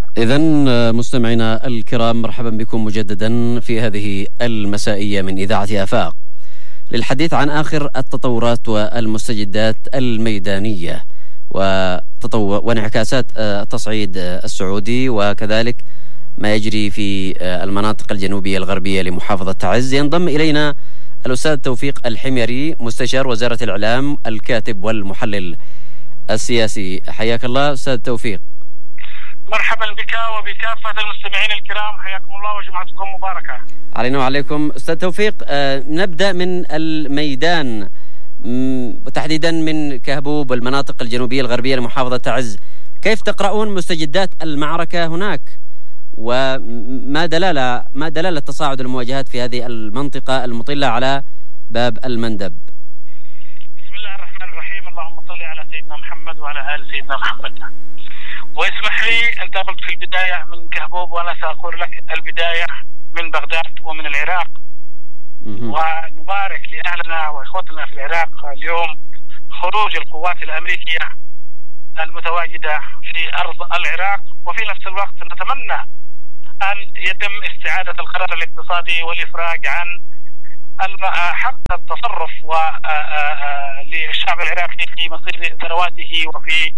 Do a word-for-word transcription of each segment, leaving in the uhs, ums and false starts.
إذن مستمعينا الكرام، مرحبا بكم مجددا في هذه المسائية من إذاعة آفاق للحديث عن آخر التطورات والمستجدات الميدانية وتطور وانعكاسات التصعيد السعودي، وكذلك ما يجري في المناطق الجنوبية الغربية لمحافظة تعز. ينضم إلينا الأستاذ توفيق الحميري، مستشار وزارة الإعلام، الكاتب والمحلل السياسي. حياك الله أستاذ توفيق. مرحبا بك وبكافة المستمعين الكرام، حياكم الله وجمعتكم مباركة. علينا وعليكم. أستاذ توفيق، آه نبدأ من الميدان وتحديدا من كهبوب والمناطق الجنوبية الغربية لمحافظة تعز. كيف تقرؤون مستجدات المعركة هناك، وما دلالة ما دلالة تصاعد المواجهات في هذه المنطقة المطلة على باب المندب؟ بسم الله الرحمن الرحيم، اللهم صل على سيدنا محمد وعلى آل سيدنا محمد. واسمح لي، أنت قلت في البداية من كهبوب وأنا سأقول لك البداية من بغداد ومن العراق. ونبارك لأهلنا وإخوتنا في العراق اليوم خروج القوات الأمريكية المتواجدة في أرض العراق، وفي نفس الوقت نتمنى أن يتم استعادة القرار الاقتصادي والإفراج عن حق التصرف للشعب العراقي في مصير ثرواته وفي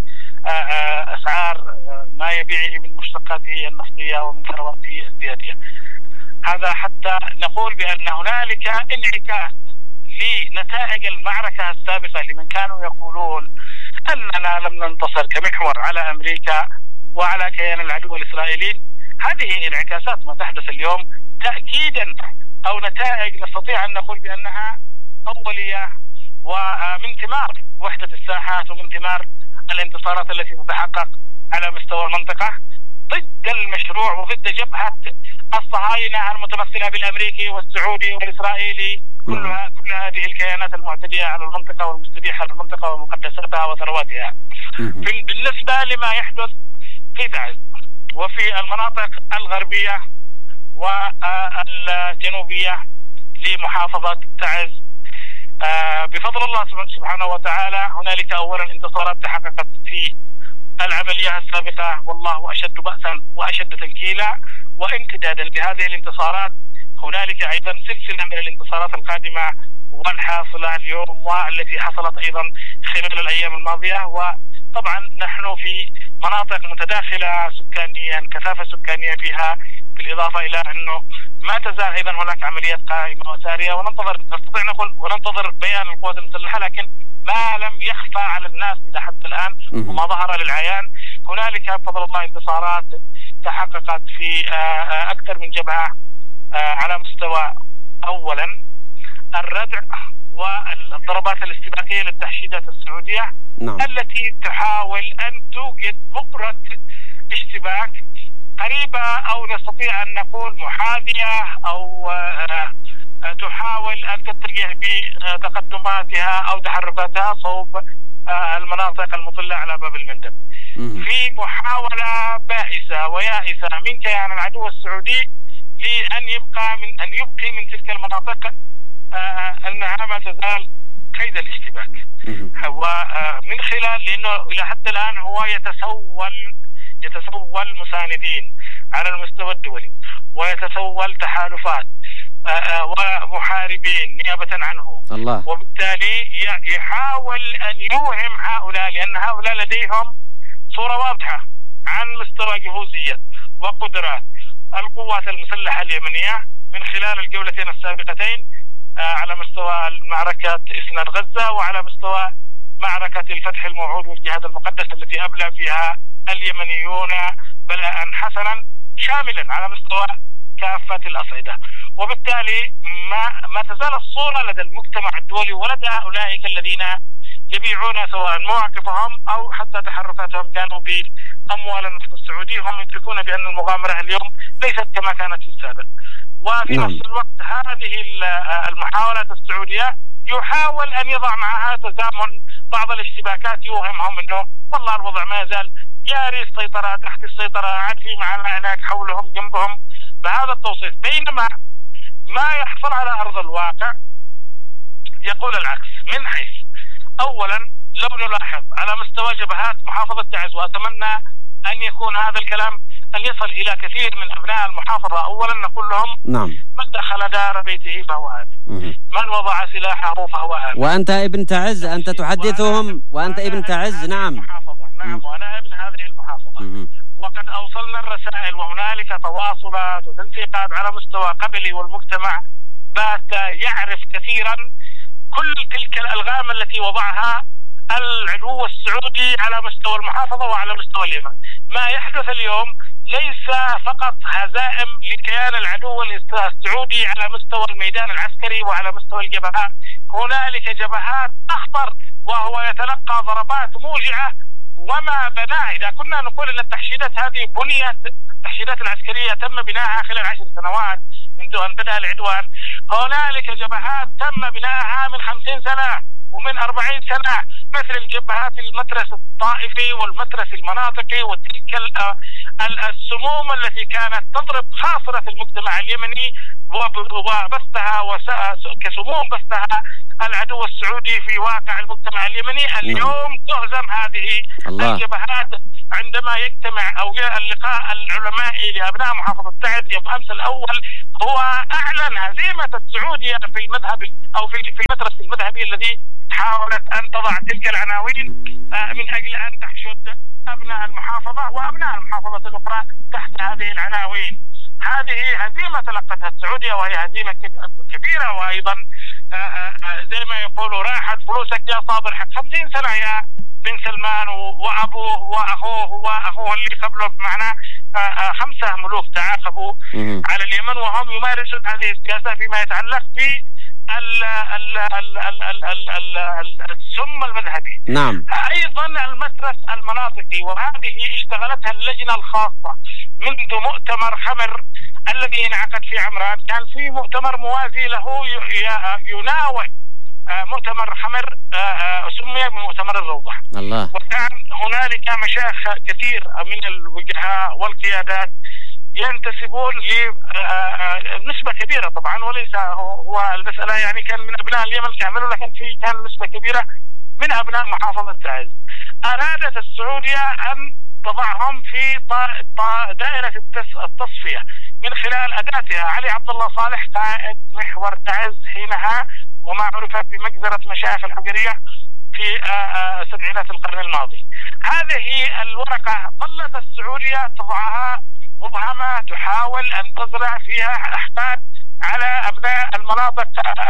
أسعار ما يبيعه من مشتقاته النفطية ومن ثرواته الزيادية. هذا حتى نقول بأن هنالك انعكاس لنتائج المعركة السابقة لمن كانوا يقولون أننا لم ننتصر كمحور على أمريكا وعلى كيان العدو الإسرائيلي. هذه انعكاسات ما تحدث اليوم تأكيدا أو نتائج نستطيع أن نقول بأنها أولية ومن ثمار وحدة الساحات ومن ثمار الانتصارات التي تتحقق على مستوى المنطقة ضد المشروع وضد جبهة الصهاينة المتمثلة بالأمريكي والسعودي والإسرائيلي، كلها كل هذه الكيانات المعتدية على المنطقة والمستبيحة للمنطقة ومقدساتها وثرواتها. بالنسبة لما يحدث في تعز وفي المناطق الغربية والجنوبية لمحافظة تعز، بفضل الله سبحانه وتعالى هنالك أولا انتصارات تحققت في العملية السابقة، والله أشد بأسا وأشد تنكيلا. وامتدادا لهذه الانتصارات هنالك أيضا سلسلة من الانتصارات القادمة والحاصلة اليوم والتي حصلت أيضا خلال الأيام الماضية. وطبعا نحن في مناطق متداخلة سكانيا، كثافة سكانية فيها، بالإضافة إلى أنه ما تزال أيضا هناك عمليات قائمة وسارية، وننتظر نستطيع نقول وننتظر بيان القوات المسلحة، لكن ما لم يخفى على الناس إلى حد الآن وما ظهر للعيان هنالك بفضل الله انتصارات تحققت في أكثر من جبهة على مستوى أولا الردع والضربات الاستباقية للتحشيدات السعودية. نعم. التي تحاول أن توجد بؤرة اشتباك قريبة أو نستطيع أن نقول محاذية أو تحاول أن تتجه بتقدماتها أو تحركاتها صوب المناطق المطلة على باب المندب، في محاولة بائسة ويائسة من كيان العدو السعودي لأن يبقى من أن يبقي من تلك المناطق أنها ما تزال قيد الاشتباك. ومن خلال لأنه إلى حد الآن هو يتسول يتسول مساندين على المستوى الدولي ويتسول تحالفات ومحاربين نيابة عنه. الله. وبالتالي يحاول أن يوهم هؤلاء، لأن هؤلاء لديهم صورة واضحة عن مستوى جهوزية وقدرات القوات المسلحة اليمنية من خلال الجولتين السابقتين على مستوى معركة إسناد غزة وعلى مستوى معركة الفتح الموعود والجهاد المقدس التي أبلى فيها اليمنيون بلاء حسنا شاملا على مستوى كافة الأصعدة. وبالتالي ما ما تزال الصورة لدى المجتمع الدولي ولدى أولئك الذين يبيعون سواء مواقفهم أو حتى تحركاتهم كانوا بأموال النفط السعودي، هم يدركون بأن المغامرة اليوم ليست كما كانت في السابق. وفي نعم. نفس الوقت هذه المحاولات السعودية يحاول أن يضع معها تزامن بعض الاشتباكات يوهمهم أنه والله الوضع ما يزال جاري، السيطرة تحت السيطرة، عاد في معنا هناك حولهم جنبهم، بهذا التوصيف. بينما ما يحصل على أرض الواقع يقول العكس، من حيث أولا لو نلاحظ على مستوى جبهات محافظة تعز، وأتمنى أن يكون هذا الكلام أن يصل إلى كثير من أبناء المحافظة أولا نقول لهم نعم من دخل دار بيته فهو آمن، من وضع سلاحه فهو آمن. وأنت ابن تعز، أنت تحدثهم وأنت ابن تعز. نعم نعم م. وأنا ابن هذه المحافظة. م. وقد أوصلنا الرسائل وهنالك تواصلات وتنسيقات على مستوى قبلي والمجتمع بات يعرف كثيرا كل تلك الألغام التي وضعها العدو السعودي على مستوى المحافظة وعلى مستوى اليمن. ما يحدث اليوم ليس فقط هزائم لكيان العدو السعودي على مستوى الميدان العسكري وعلى مستوى الجبهات، هنالك جبهات أخطر وهو يتلقى ضربات موجعة وما بناه. إذا كنا نقول أن التحشيدات هذه بنيت، التحشيدات العسكرية تم بناءها خلال عشر سنوات منذ أن بدأ العدوان، هنالك جبهات تم بناءها من خمسين سنة ومن أربعين سنة، مثل الجبهات المترس الطائفي والمترس المناطقي وتلك السموم التي كانت تضرب خاصرة المجتمع اليمني وبثها كسموم بثها العدو السعودي في واقع المجتمع اليمني. اليوم تهزم هذه الله. الجبهات عندما يجتمع أو اللقاء العلمائي لأبناء محافظة تعز يوم أمس الأول هو أعلن هزيمة السعودية في المذهب أو في في المدرسة المذهبي الذي حاولت أن تضع تلك العناوين من أجل أن تحشد أبناء المحافظة وأبناء المحافظة الأخرى تحت هذه العناوين. هذه هزيمة تلقتها السعودية وهي هزيمة كبيرة، وأيضا زي ما يقولوا راحت فلوسك يا صابر حق خمسين سنة يا بن سلمان وأبوه وأخوه وأخوه اللي قبله، بمعنى خمسة ملوك تعاقبوا على اليمن وهم يمارسون هذه السياسة فيما يتعلق ب السم المذهبي. نعم. أيضا المترس المناطقي، وهذه اشتغلتها اللجنة الخاصة منذ مؤتمر خمر الذي انعقد في عمران. كان في مؤتمر موازي له يناوئ مؤتمر خمر سمي بمؤتمر الروضة. الله. وكان هنالك مشايخ كثير من الوجهاء والقيادات ينتسبون لنسبة كبيرة طبعا، وليس هو المسألة يعني كان من أبناء اليمن كامل، لكن في كان نسبة كبيرة من أبناء محافظة تعز. أرادت السعودية أن تضعهم في دائرة التصفية من خلال أداتها. علي عبد الله صالح قائد محور تعز حينها وما عرفت بمجزرة مشايخ الحجرية في سبعينات القرن الماضي. هذه الورقة ظلت السعودية تضعها مبهمة تحاول أن تزرع فيها أحقاد على أبناء المناطق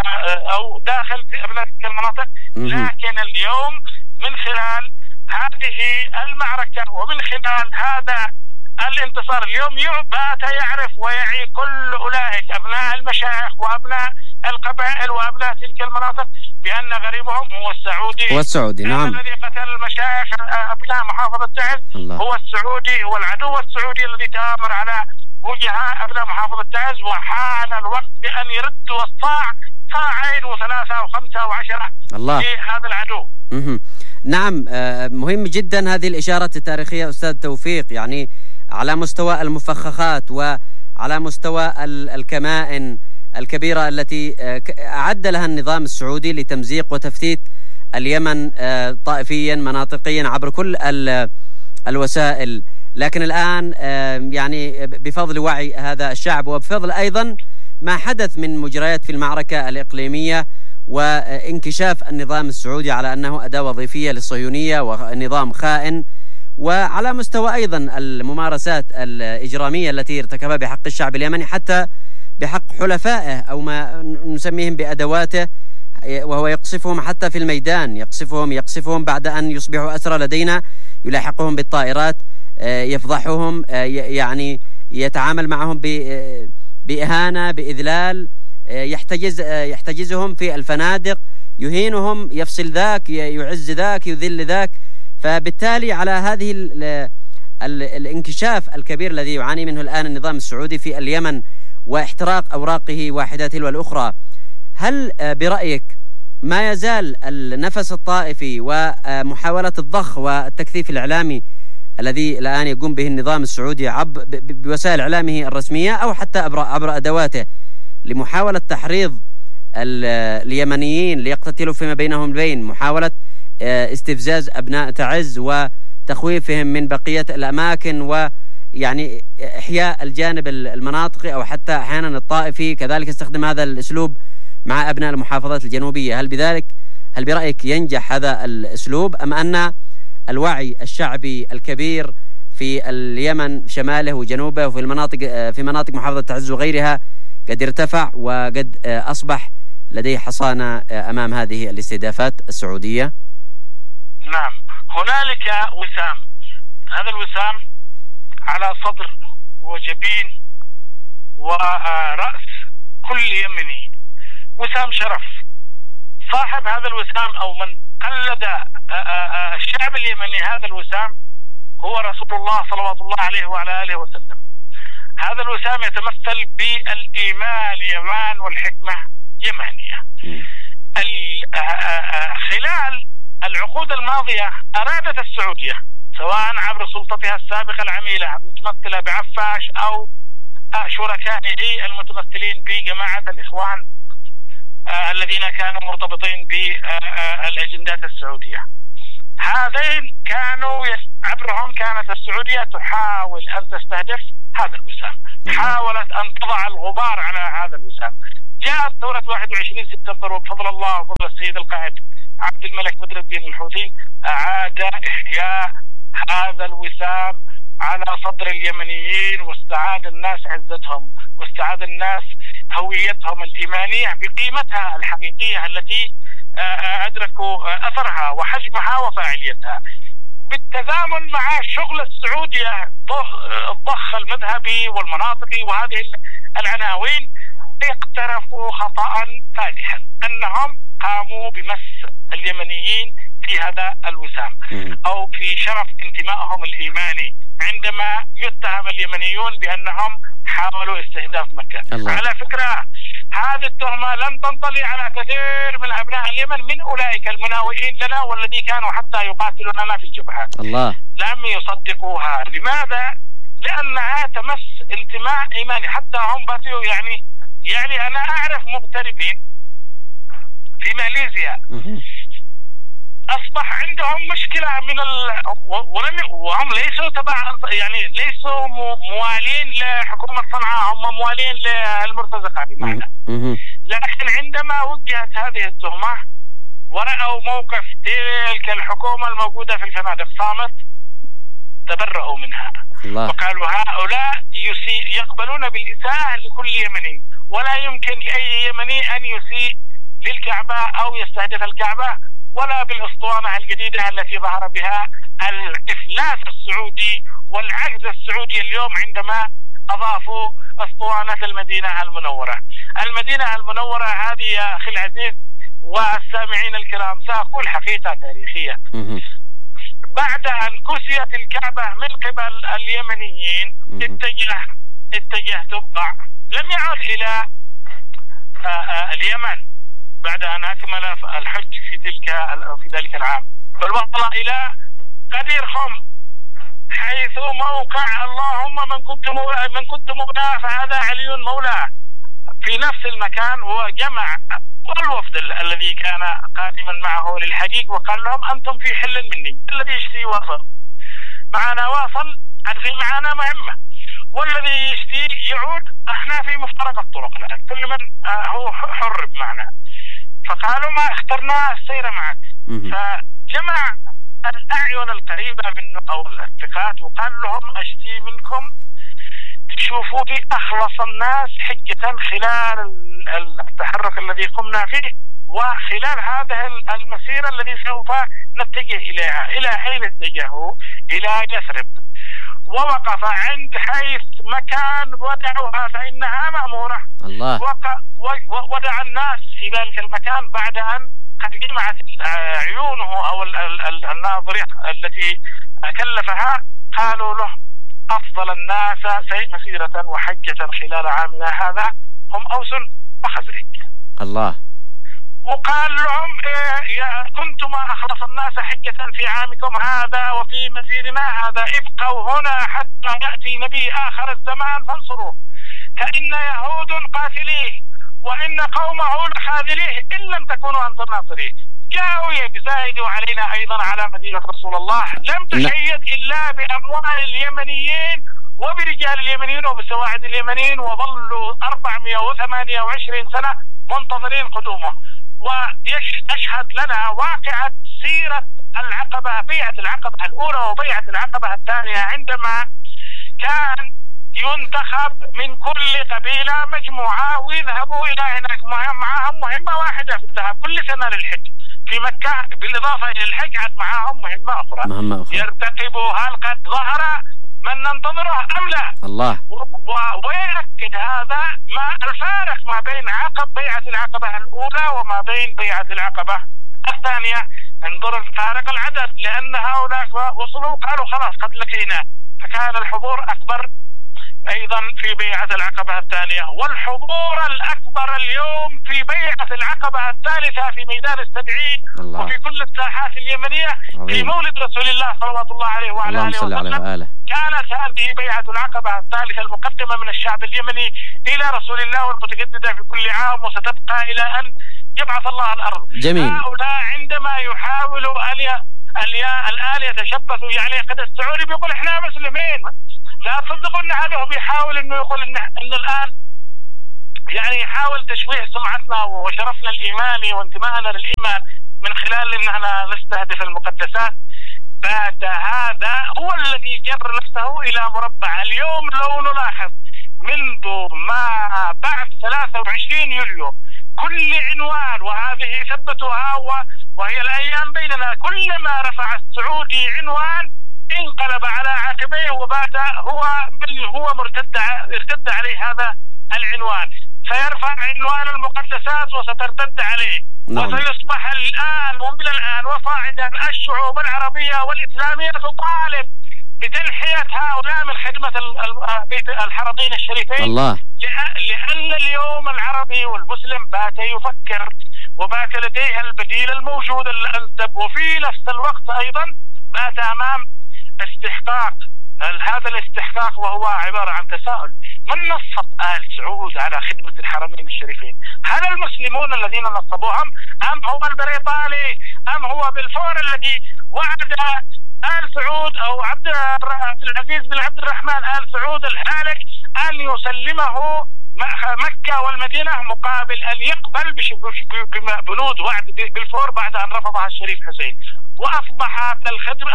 أو داخل أبناء المناطق، لكن اليوم من خلال هذه المعركة ومن خلال هذا الانتصار اليوم بات يعرف ويعي كل أولئك أبناء المشايخ وأبناء القبائل وأبناء تلك المناطق بأن غريبهم هو السعودي. هو السعودي. نعم. الذي قتل المشايخ أبناء محافظة تعز هو السعودي، هو العدو السعودي الذي تآمر على وجهاء أبناء محافظة تعز، وحان الوقت بأن يردوا الصاع صاعين وثلاثة وخمسة وعشرة لهذا العدو. مه. نعم. مهم جدا هذه الإشارة التاريخية أستاذ توفيق، يعني على مستوى المفخخات وعلى مستوى الكمائن الكبيرة التي أعد لها النظام السعودي لتمزيق وتفتيت اليمن طائفيا مناطقيا عبر كل الوسائل. لكن الآن يعني بفضل وعي هذا الشعب وبفضل أيضا ما حدث من مجريات في المعركة الإقليمية وانكشاف النظام السعودي على أنه أداة وظيفية للصهيونية ونظام خائن، وعلى مستوى أيضا الممارسات الإجرامية التي ارتكبها بحق الشعب اليمني حتى بحق حلفائه أو ما نسميهم بأدواته، وهو يقصفهم حتى في الميدان، يقصفهم يقصفهم بعد أن يصبحوا أسرى لدينا، يلاحقهم بالطائرات، يفضحهم، يعني يتعامل معهم بإهانة بإذلال، يحتجز يحتجزهم في الفنادق، يهينهم، يفصل ذاك، يعز ذاك، يذل ذاك. فبالتالي على هذه ال ال الانكشاف الكبير الذي يعاني منه الآن النظام السعودي في اليمن واحتراق أوراقه واحدة تلو الأخرى، هل برأيك ما يزال النفس الطائفي ومحاولة الضخ والتكثيف الإعلامي الذي الآن يقوم به النظام السعودي عب بوسائل إعلامه الرسمية أو حتى عبر, عبر أدواته لمحاولة تحريض اليمنيين ليقتتلوا فيما بينهم البين، محاولة استفزاز أبناء تعز وتخويفهم من بقية الأماكن يعني إحياء الجانب المناطقي أو حتى أحيانا الطائفي كذلك استخدم هذا الأسلوب مع أبناء المحافظات الجنوبية. هل بذلك هل برأيك ينجح هذا الأسلوب أم أن الوعي الشعبي الكبير في اليمن شماله وجنوبه وفي المناطق في مناطق محافظة تعز وغيرها قد ارتفع وقد أصبح لديه حصانة أمام هذه الاستهدافات السعودية؟ نعم، هنالك وسام، هذا الوسام على صدر وجبين ورأس كل يمني، وسام شرف. صاحب هذا الوسام أو من قلد الشعب اليمني هذا الوسام هو رسول الله صلوات الله عليه وعلى آله وسلم. هذا الوسام يتمثل بالإيمان يمان والحكمة يمانية. خلال العقود الماضية أرادت السعودية سواء عبر سلطتها السابقة العميلة المتمثلة بعفاش أو شركائه المتمثلين بجماعة الإخوان الذين كانوا مرتبطين بالأجندات السعودية، هذين كانوا عبرهم كانت السعودية تحاول أن تستهدف هذا الوسام، حاولت أن تضع الغبار على هذا الوسام. جاءت ثورة واحد وعشرين سبتمبر وبفضل الله وفضل السيد القائد عبد الملك بدر الدين الحوثي أعاد إحياء هذا الوسام على صدر اليمنيين، واستعاد الناس عزتهم، واستعاد الناس هويتهم الإيمانية بقيمتها الحقيقية التي أدركوا أثرها وحجمها وفاعليتها، بالتزامن مع شغل السعودية الضخ المذهبي والمناطقي وهذه العناوين. اقترفوا خطأ فادحا أنهم قاموا بمس اليمنيين في هذا الوسام أو في شرف انتمائهم الإيماني عندما يتهم اليمنيون بأنهم حاولوا استهداف مكة. الله. على فكرة هذه التهمة لم تنطلي على كثير من أبناء اليمن من أولئك المناوئين لنا والذي كانوا حتى يقاتلوننا في الجبهات. الله. لم يصدقوها. لماذا؟ لأنها تمس انتماء إيماني، حتى هم باتوا يعني يعني أنا أعرف مغتربين في ماليزيا أصبح عندهم مشكلة من ال... وهم ليسوا تبع يعني ليسوا موالين لحكومة صنعاء، هم موالين للمرتزقة بمعنى. لكن عندما وجهت هذه التهمة ورأوا موقف تلك الحكومة الموجودة في الفنادق صامت، تبرؤوا منها. الله. وقالوا هؤلاء يسيء يقبلون بالإساءة لكل يمني، ولا يمكن لأي يمني أن يسيء للكعبة أو يستهدف الكعبة ولا بالأسطوانة الجديدة التي ظهر بها الإفلاس السعودي والعجز السعودي اليوم عندما أضافوا أسطوانة المدينة المنورة. المدينة المنورة هذه يا أخي العزيز والسامعين الكرام سأقول حقيقة تاريخية. بعد أن كسيت الكعبة من قبل اليمنيين اتجه اتجه تبع لم يعد إلى اليمن بعد أن أكمل الحج في تلك في ذلك العام، بل وصل إلى قدير خم حيث موقع اللهم من كنت مولاه من كنت مولاه فهذا علي مولاه في نفس المكان. وجمع الوفد الذي كان قادما معه للحجيج وقال لهم أنتم في حل مني، الذي يشتي واصل معنا واصل، هذه معنا مهمة، والذي يشتي يعود، احنا في مفترق الطرق الآن كل من هو حر بمعنى. فقالوا ما اخترنا السير معك. فجمع الأعين القريبة منه أو الثقات وقال لهم أشتي منكم تشوفوا لي أخلص الناس حجة خلال التحرك الذي قمنا فيه وخلال هذه المسيرة الذي سوف نتجه إليها. إلى أين اتجهوا؟ إلى يثرب، ووقف عند حيث مكان ودعوها فإنها مأمورة. الله. ودع الناس في ذلك المكان بعد أن قد جمعت عيونه أو الناظرين التي كلفها، قالوا له أفضل الناس مسيرة وحجة خلال عامنا هذا هم أوس وخزرج. الله. وقال لهم إيه كنتما أخلص الناس حجة في عامكم هذا وفي مسيرنا هذا، ابقوا هنا حتى يأتي نبي آخر الزمان فانصروا، فإن يهود قاتليه وإن قومه لخاذليه إن لم تكونوا أنتم ناصريه. جاءوا يزايدوا علينا أيضا على مدينة رسول الله، لم تشيد إلا بأموال اليمنيين وبرجال اليمنيين وبسواعد اليمنيين، وظلوا أربعمائة وثمانية وعشرين سنة منتظرين قدومه. ويشهد لنا واقعة سيرة العقبة، بيعة العقبة الأولى وبيعة العقبة الثانية، عندما كان ينتخب من كل قبيلة مجموعة ويذهبوا إلى هناك معهم مهمة واحدة في الذهاب كل سنة للحج في مكة، بالإضافة إلى الحج عاد معهم مهمة أخرى, مهمة أخرى. يرتقبوا هل قد ظهر من ننتظره أم لا. الله. ويؤكد هذا ما الفارق ما بين عقب بيعة العقبة الأولى وما بين بيعة العقبة الثانية. انظر فارق العدد، لأن هؤلاء وصلوا قالوا خلاص قد لقينا، فكان الحضور أكبر أيضا في بيعة العقبة الثانية. والحضور الأكبر اليوم في بيعة العقبة الثالثة في ميدان السبعين وفي كل الساحات اليمنية عظيم. في مولد رسول الله صلوات الله عليه وعلى آله وسلم. كانت هذه بيعة العقبة الثالثة المقدمة من الشعب اليمني إلى رسول الله والمتجددة في كل عام، وستبقى إلى أن يبعث الله الأرض. جميل. هؤلاء عندما يحاولوا أن الآن يتشبثوا، يعني قد السعودي بيقول إحنا مسلمين، لا تصدقوا ان هذا بيحاول انه يقول ان, إن الان يعني يحاول تشويه سمعتنا وشرفنا الايماني وانتمائنا للايمان من خلال اننا نستهدف المقدسات. بات هذا هو الذي جر نفسه الى مربع. اليوم لو نلاحظ منذ ما بعد ثلاثة وعشرين يوليو كل عنوان، وهذه ثبتها وهي الايام بيننا، كلما رفع السعودي عنوان انقلب على عقبيه وبات هو بل هو مرتد ارتد عليه هذا العنوان، سيرفع عنوان المقدسات وسترتد عليه. نعم. وسيصبح الآن ومن الآن وصاعدا الشعوب العربية والإسلامية تطالب بتنحية هؤلاء من خدمة بيت الحرمين الشريفين. الله. لأن اليوم العربي والمسلم بات يفكر وبات لديه البديل الموجود الأنسب، وفي نفس الوقت أيضا بات أمام استحقاق. هذا الاستحقاق وهو عبارة عن تساؤل: من نصب آل سعود على خدمة الحرمين الشريفين؟ هل المسلمون الذين نصبوهم أم هو البريطاني أم هو بلفور الذي وعد آل سعود أو عبد العزيز بن عبد الرحمن آل سعود الهالك أن يسلمه مكة والمدينة مقابل أن يقبل بنود وعد بلفور بعد أن رفضها الشريف حسين؟ وأصبحت الخدمة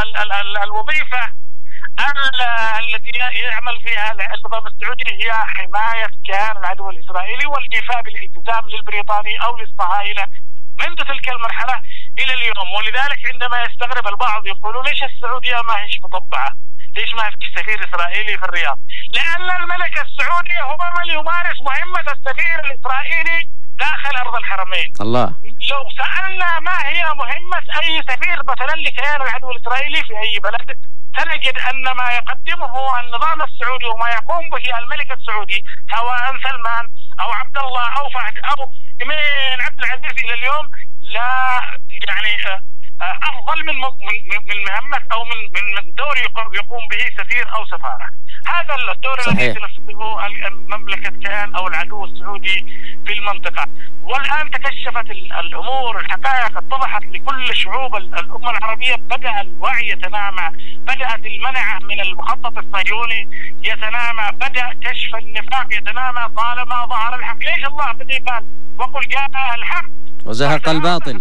الوظيفة التي يعمل فيها النظام السعودي هي حماية كيان العدو الإسرائيلي والإيفاء بالالتزام للبريطاني أو للصهاينة منذ تلك المرحلة إلى اليوم. ولذلك عندما يستغرب البعض يقولوا ليش السعودية ما هيش مطبعة؟ ليش ما في سفير إسرائيلي في الرياض؟ لأن الملك السعودي هو من يمارس مهمة السفير الإسرائيلي داخل أرض الحرمين. الله. لو سألنا ما هي مهمة أي سفير مثلا لكيان العدو الإسرائيلي في أي بلد، سنجد أن ما يقدمه النظام السعودي وما يقوم به الملك السعودي سواء سلمان أو عبد الله أو فهد أو من عبد العزيز إلى اليوم لا يعني أفضل من من مهمة أو من من دور يقوم به سفير أو سفارة. هذا الدور الذي تنفذه مملكة كيان أو العدو السعودي في المنطقة. والآن تكشفت الأمور، الحقائق اتضحت لكل شعوب الأمة العربية، بدأ الوعي يتنامى، بدأت المنعة من المخطط الصهيوني يتنامى، بدأ كشف النفاق يتنامى طالما ظهر الحق. ليش الله بدأ قال وقل جاء الحق وزهق الباطل؟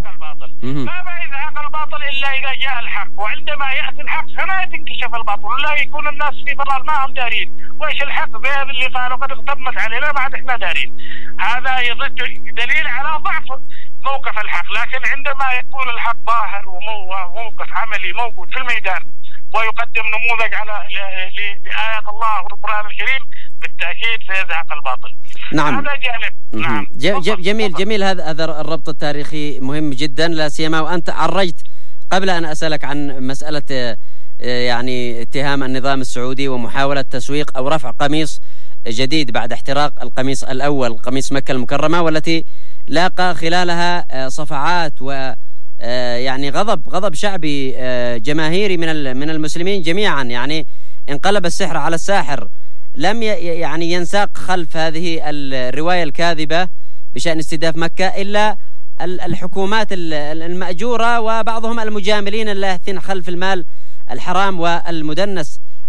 ما يزهق الباطل إلا إذا جاء الحق، وعندما يأتي الحق فما تنكشف الباطل ولا يكون الناس في ضلال ما هم دارين وإيش الحق زي اللي قالوا قد اغتمت علينا بعد إحنا دارين. هذا يضد دليل على ضعف موقف الحق. لكن عندما يكون الحق ظاهر وموقف عملي موجود في الميدان ويقدم نموذج على لآيات الله والقرآن الكريم بالتأكيد سيزهق الباطل. نعم. هذا جانب. نعم. جميل جميل. هذا هذا الربط التاريخي مهم جدا، لا سيما وأنت عرجت قبل أن أسألك عن مسألة يعني اتهام النظام السعودي ومحاولة تسويق أو رفع قميص جديد بعد احتراق القميص الأول، قميص مكة المكرمة، والتي لاقى خلالها صفعات و يعني غضب غضب شعبي جماهيري من من المسلمين جميعا. يعني انقلب السحر على الساحر. لم يعني ينساق خلف هذه الرواية الكاذبة بشأن استهداف مكة إلا الحكومات المأجورة وبعضهم المجاملين اللاهثين خلف المال الحرام والمدنس.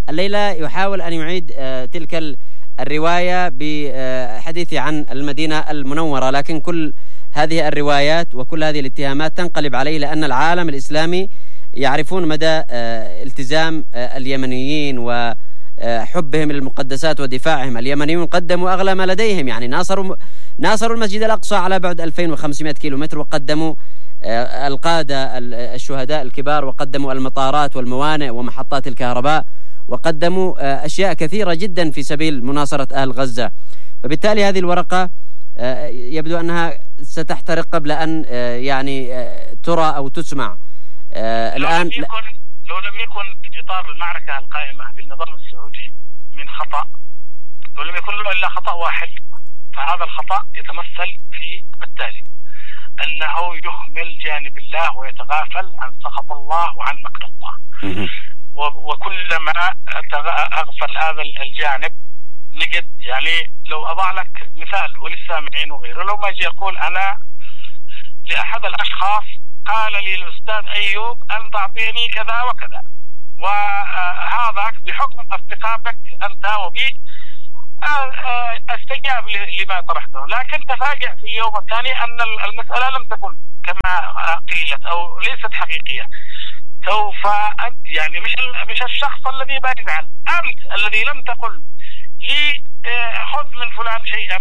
الليلة يحاول أن يعيد تلك الرواية بحديث عن المدينة المنورة، لكن كل هذه الروايات وكل هذه الاتهامات تنقلب عليه، لأن العالم الإسلامي يعرفون مدى التزام اليمنيين وحبهم للمقدسات ودفاعهم. اليمنيون قدموا أغلى ما لديهم، يعني ناصروا ناصروا المسجد الأقصى على بعد ألفين وخمسمائة كيلومتر، وقدموا القادة الشهداء الكبار، وقدموا المطارات والموانئ ومحطات الكهرباء، وقدموا أشياء كثيرة جدا في سبيل مناصرة أهل غزة. فبالتالي هذه الورقة يبدو أنها ستحترق قبل أن يعني ترى أو تسمع. الآن لو لم يكن لو لم يكن في إطار المعركة القائمة بالنظام السعودي من خطأ، لو لم يكن له إلا خطأ واحد، فهذا الخطأ يتمثل في التالي: أنه يهمل جانب الله ويتغافل عن سخط الله وعن مكر الله. وكلما أغفل هذا الجانب نجد، يعني لو أضع لك مثال وللسامعين وغيره، لو ما أجي أقول أنا لأحد الأشخاص قال لي الأستاذ أيوب أن تعطيني كذا وكذا، وهذا بحكم افتقابك أنت وبي استجاب لما طرحته، لكن تفاجأ في اليوم الثاني أن المسألة لم تكن كما قيلت أو ليست حقيقية. سوف يعني مش مش الشخص الذي بيزعل، أنت الذي لم تقل لي خذ من فلان شيئا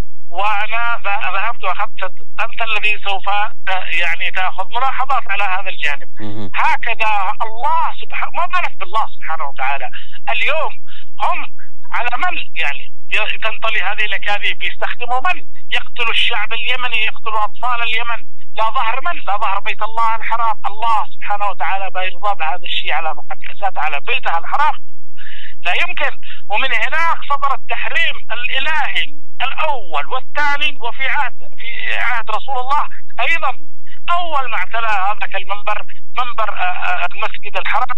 وأنا ذهبت وأخذت، أنت الذي سوف يعني تأخذ ملاحظات على هذا الجانب. هكذا الله سبحانه، ما بعرف بالله سبحانه وتعالى اليوم هم على من يعني تنطلي هذه الأكاذيب، يستخدموا من يقتل الشعب اليمني، يقتل أطفال اليمن، لا ظهر من لا ظهر بيت الله الحرام. الله سبحانه وتعالى بيرضى بهذا الشيء على مقدسات على بيته الحرام؟ لا يمكن. ومن هناك صدر التحريم الإلهي الأول والثاني، وفي عهد في عهد رسول الله أيضا أول ما اعتلى هذاك المنبر منبر المسجد الحرام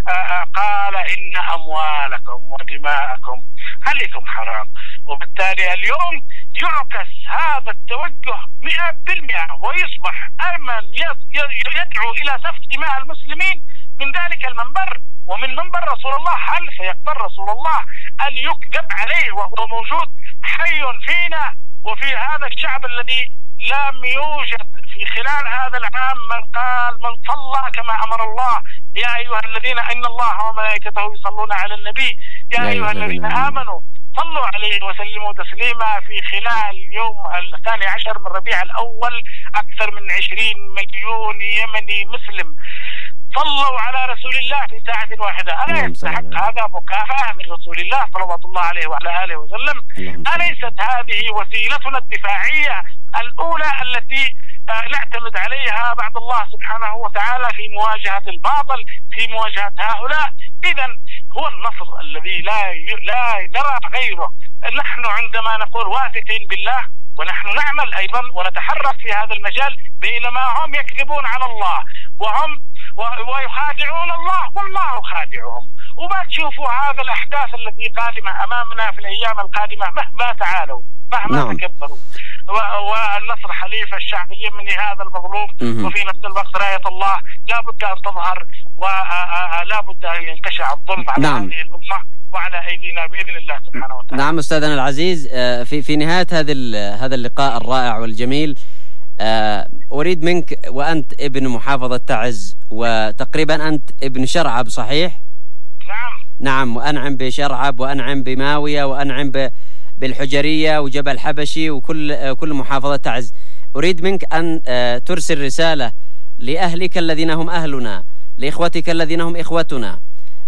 قال إن أموالكم ودماءكم عليكم حرام. وبالتالي اليوم يعكس هذا التوجه مئة بالمئة، ويصبح أمن يدعو إلى سفك دماء المسلمين من ذلك المنبر ومن منبر رسول الله. هل سيقبل رسول الله أن يكذب عليه وهو موجود حي فينا وفي هذا الشعب الذي لم يوجد في خلال هذا العام من قال من صلى كما أمر الله: يا أيها الذين إن الله وملائكته يصلون على النبي يا أيها الذين آمنوا صلوا عليه وسلموا تسليما. في خلال يوم الثاني عشر من ربيع الأول أكثر من عشرين مليون يمني مسلم صلوا على رسول الله في ساعة واحدة. ألا يستحق هذا مكافأة من رسول الله صلوات الله عليه وعلى آله وسلم؟ أليست هذه وسيلتنا الدفاعية الأولى التي نعتمد عليها بعد الله سبحانه وتعالى في مواجهة الباطل، في مواجهة هؤلاء؟ إذا هو النصر الذي لا لا نرى غيره. نحن عندما نقول واثقين بالله ونحن نعمل أيضا ونتحرك في هذا المجال، بينما هم يكذبون على الله وهم ويخادعون الله والله خادعهم. وما تشوفوا هذا الأحداث التي قادمة أمامنا في الأيام القادمة مهما تعالوا مهما نعم. تكبروا، والنصر حليف الشعب اليمني هذا المظلوم. وفي نفس الوقت راية الله لا بد أن تظهر ولا بد أن ينتشع الظلم على نعم. هذه الأمة وعلى أيدينا بإذن الله سبحانه وتعالى. نعم أستاذنا العزيز، في في نهاية هذا هذا اللقاء الرائع والجميل، أريد منك، وأنت ابن محافظة تعز وتقريبا أنت ابن شرعب صحيح؟ نعم نعم، وأنعم بشرعب وأنعم بماوية وأنعم بالحجرية وجبل حبشي وكل كل محافظة تعز. أريد منك أن ترسل رسالة لأهلك الذين هم أهلنا، لإخوتك الذين هم إخوتنا،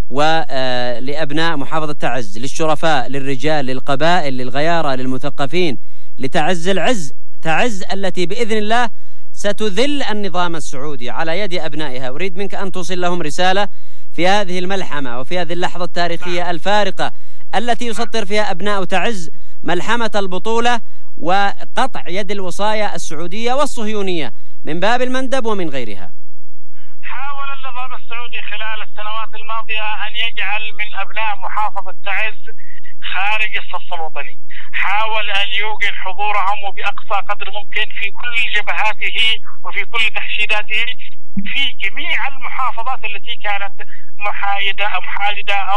ولأبناء محافظة تعز، للشرفاء، للرجال، للقبائل، للغيارى، للمثقفين، لتعز العز، تعز التي بإذن الله ستذل النظام السعودي على يد أبنائها. أريد منك أن توصل لهم رسالة في هذه الملحمة وفي هذه اللحظة التاريخية الفارقة التي يسطر فيها أبناء تعز ملحمة البطولة وقطع يد الوصاية السعودية والصهيونية من باب المندب ومن غيرها. حاول النظام السعودي خلال السنوات الماضية أن يجعل من أبناء محافظة تعز خارج الصف الوطني، حاول أن يوجد حضورهم وبأقصى قدر ممكن في كل جبهاته وفي كل تحشيداته في جميع المحافظات التي كانت محايدة أو محايدة أو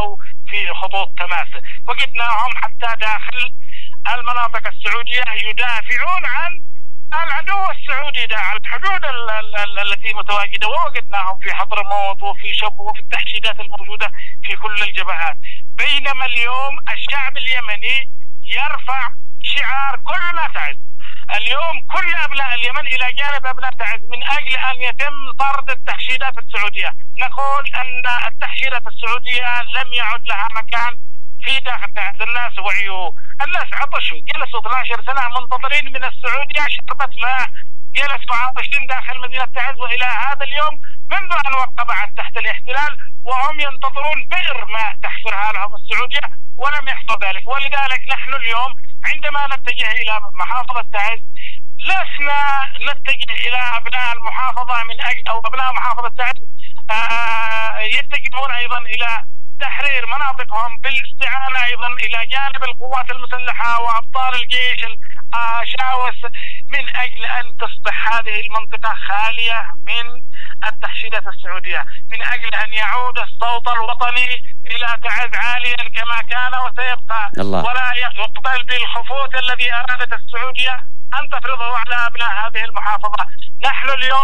في خطوط تماس. وجدناهم حتى داخل المناطق السعودية يدافعون عن العدو السعودي ده على الحدود ال ال ال التي متواجدة، ووجدناهم في حضرموت وفي شبوة وفي التحشيدات الموجودة في كل الجبهات. بينما اليوم الشعب اليمني يرفع شعار كلنا تعز. اليوم كل أبناء اليمن إلى جانب أبناء تعز من أجل أن يتم طرد التحشيدات السعودية. نقول أن التحشيدات السعودية لم يعد لها مكان في داخل تعز. الناس وعيوا، الناس عطشوا، جلسوا اثنتي عشرة سنة منتظرين من السعودية شربة ماء، جلسوا عطشين داخل مدينة تعز، وإلى هذا اليوم منذ أن وقعت تحت الاحتلال وهم ينتظرون بئر ماء تحفرها لهم السعودية ولم يحصل ذلك. ولذلك نحن اليوم عندما نتجه إلى محافظة تعز لسنا نتجه إلى أبناء المحافظة من أجل أو أبناء محافظة تعز آه يتجهون أيضا إلى تحرير مناطقهم بالاستعانة أيضا إلى جانب القوات المسلحة وأبطال الجيش الشاوس من أجل أن تصبح هذه المنطقة خالية من التحشيدات السعودية، من أجل أن يعود الصوت الوطني إلى تعز عاليا كما كان وسيبقى الله. ولا يقبل بالخفوت الذي أرادت السعودية أن تفرضه على أبناء هذه المحافظة. نحن اليوم